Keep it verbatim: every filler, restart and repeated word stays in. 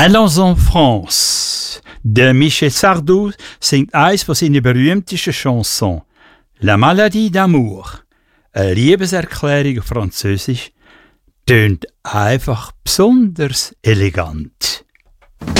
Allons en France. Der Michel Sardou singt eins von seinen berühmtesten Chansons. La Maladie d'amour. Eine Liebeserklärung auf Französisch. Tönt einfach besonders elegant.